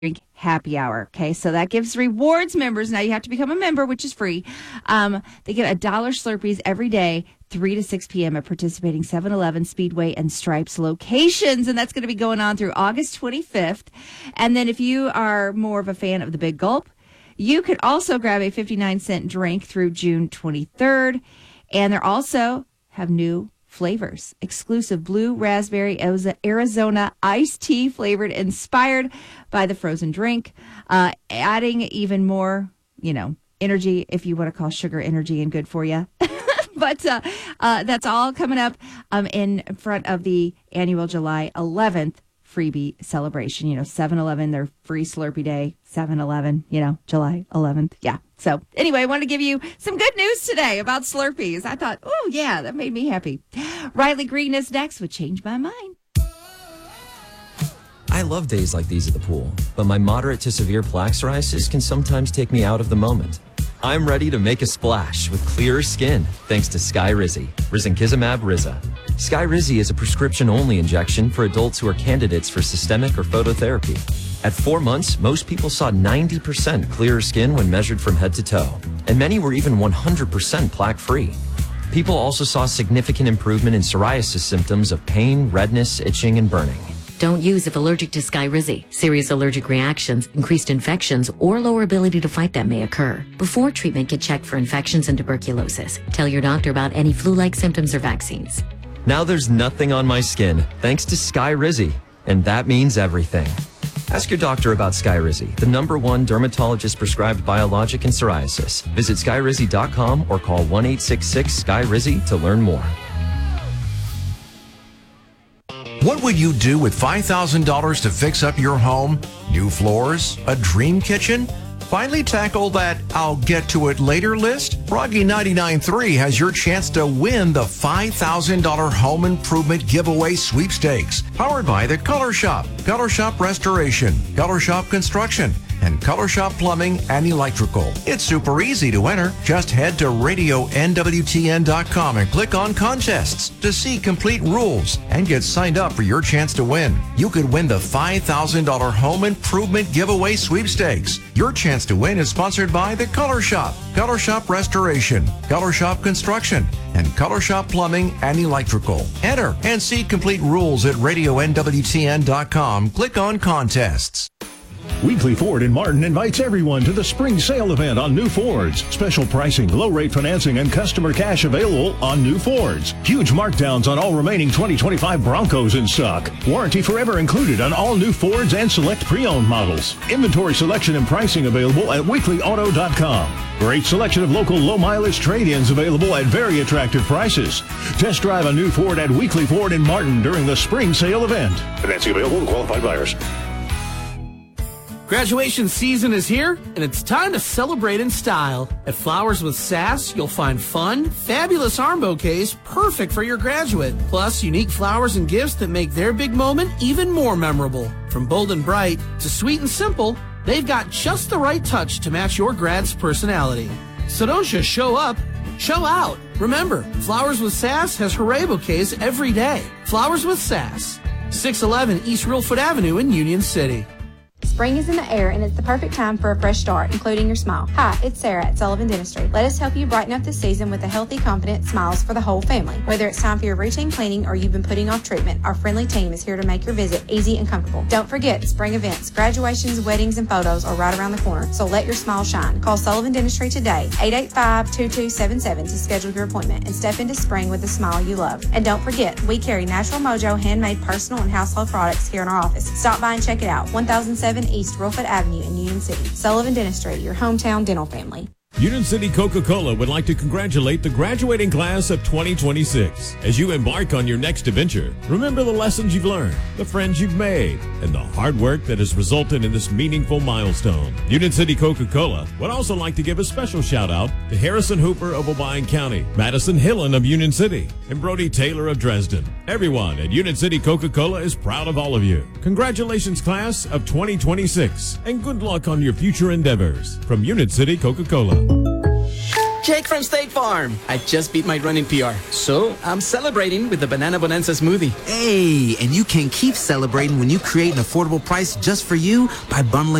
drink happy hour. Okay, so that gives rewards members. Now you have to become a member, which is free. They get $1 Slurpees every day, 3 to 6 p.m. at participating 7-Eleven, Speedway, and Stripes locations. And that's going to be going on through August 25th. And then if you are more of a fan of the Big Gulp, you could also grab a 59-cent drink through June 23rd. And they also have new flavors. Exclusive blue raspberry Arizona iced tea flavored, inspired by the frozen drink, adding even more, energy, if you want to call sugar energy and good for you. But that's all coming up in front of the annual July 11th freebie celebration. 7-Eleven, their free Slurpee day, 7-Eleven, July 11th. Yeah. So anyway, I want to give you some good news today about Slurpees. I thought, oh, yeah, that made me happy. Riley Green is next with Change My Mind. I love days like these at the pool, but my moderate to severe plaque psoriasis can sometimes take me out of the moment. I'm ready to make a splash with clearer skin thanks to Skyrizi, Risankizumab Riza. Skyrizi is a prescription-only injection for adults who are candidates for systemic or phototherapy. At 4 months, most people saw 90% clearer skin when measured from head to toe, and many were even 100% plaque-free. People also saw significant improvement in psoriasis symptoms of pain, redness, itching, and burning. Don't use if allergic to Skyrizi. Serious allergic reactions, increased infections, or lower ability to fight them may occur. Before treatment, get checked for infections and tuberculosis. Tell your doctor about any flu-like symptoms or vaccines. Now there's nothing on my skin thanks to Skyrizi, and that means everything. Ask your doctor about Skyrizi, the #1 dermatologist-prescribed biologic in psoriasis. Visit Skyrizi.com or call 1-866-SKYRIZI to learn more. What would you do with $5,000 to fix up your home? New floors? A dream kitchen? Finally tackle that I'll get to it later list? Froggy 99.3 has your chance to win the $5,000 home improvement giveaway sweepstakes, powered by the Color Shop Restoration, Color Shop Construction, and Color Shop Plumbing and Electrical. It's super easy to enter. Just head to RadioNWTN.com and click on Contests to see complete rules and get signed up for your chance to win. You could win the $5,000 Home Improvement Giveaway Sweepstakes. Your chance to win is sponsored by the Color Shop Restoration, Color Shop Construction, and Color Shop Plumbing and Electrical. Enter and see complete rules at RadioNWTN.com. Click on Contests. Weekly Ford in Martin invites everyone to the spring sale event on new Fords. Special pricing, low rate financing, and customer cash available on new Fords. Huge markdowns on all remaining 2025 Broncos in stock. Warranty forever included on all new Fords and select pre-owned models. Inventory selection and pricing available at weeklyauto.com. Great selection of local low-mileage trade-ins available at very attractive prices. Test drive a new Ford at Weekly Ford in Martin during the spring sale event. Financing available to qualified buyers. Graduation season is here, and it's time to celebrate in style. At Flowers with Sass, you'll find fun, fabulous arm bouquets perfect for your graduate, plus unique flowers and gifts that make their big moment even more memorable. From bold and bright to sweet and simple, they've got just the right touch to match your grad's personality. So don't just show up, show out. Remember, Flowers with Sass has hooray bouquets every day. Flowers with Sass, 611 East Reelfoot Avenue in Union City. Spring is in the air, and it's the perfect time for a fresh start, including your smile. Hi, it's Sarah at Sullivan Dentistry. Let us help you brighten up the season with a healthy, confident smiles for the whole family. Whether it's time for your routine cleaning or you've been putting off treatment, our friendly team is here to make your visit easy and comfortable. Don't forget, spring events, graduations, weddings, and photos are right around the corner, so let your smile shine. Call Sullivan Dentistry today, 885-2277 to schedule your appointment and step into spring with the smile you love. And don't forget, we carry Natural Mojo handmade personal and household products here in our office. Stop by and check it out. 1007 East Reelfoot Avenue in Union City. Sullivan Dentistry, your hometown dental family. Union City Coca-Cola would like to congratulate the graduating class of 2026. As you embark on your next adventure, remember the lessons you've learned, the friends you've made, and the hard work that has resulted in this meaningful milestone. Union City Coca-Cola would also like to give a special shout out to Harrison Hooper of Obion County, Madison Hillen of Union City, and Brody Taylor of Dresden. Everyone at Union City Coca-Cola is proud of all of you. Congratulations, class of 2026, and good luck on your future endeavors. From Union City Coca-Cola. Jake Mike from State Farm. I just beat my running PR, so I'm celebrating with the Banana Bonanza smoothie. Hey, and you can keep celebrating when you create an affordable price just for you by bundling